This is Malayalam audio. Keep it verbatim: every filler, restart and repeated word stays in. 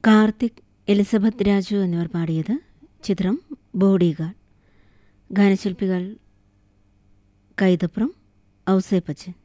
കാർത്തിക്, എലിസബത്ത് രാജു എന്നിവർ പാടിയത്. ചിത്രം ബോഡിഗാർഡ്. ഗാനശില്പികൾ കൈതപ്രം, ഔസേപ്പച്ചൻ.